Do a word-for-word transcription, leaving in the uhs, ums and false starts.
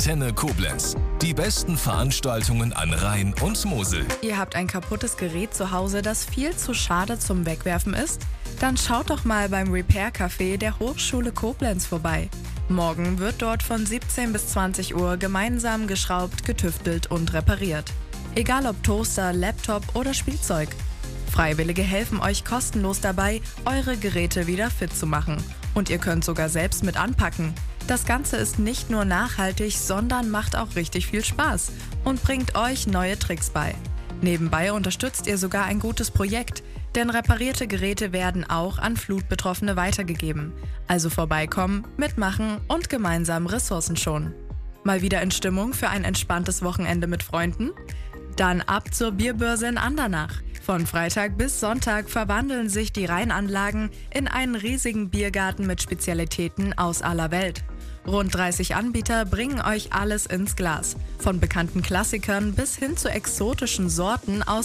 Antenne Koblenz. Die besten Veranstaltungen an Rhein und Mosel. Ihr habt ein kaputtes Gerät zu Hause, das viel zu schade zum Wegwerfen ist? Dann schaut doch mal beim Repair Café der Hochschule Koblenz vorbei. Morgen wird dort von siebzehn bis zwanzig Uhr gemeinsam geschraubt, getüftelt und repariert. Egal ob Toaster, Laptop oder Spielzeug. Freiwillige helfen euch kostenlos dabei, eure Geräte wieder fit zu machen. Und ihr könnt sogar selbst mit anpacken. Das Ganze ist nicht nur nachhaltig, sondern macht auch richtig viel Spaß und bringt euch neue Tricks bei. Nebenbei unterstützt ihr sogar ein gutes Projekt, denn reparierte Geräte werden auch an Flutbetroffene weitergegeben. Also vorbeikommen, mitmachen und gemeinsam Ressourcen schonen. Mal wieder in Stimmung für ein entspanntes Wochenende mit Freunden? Dann ab zur Bierbörse in Andernach. Von Freitag bis Sonntag verwandeln sich die Rheinanlagen in einen riesigen Biergarten mit Spezialitäten aus aller Welt. Rund dreißig Anbieter bringen euch alles ins Glas. Von bekannten Klassikern bis hin zu exotischen Sorten aus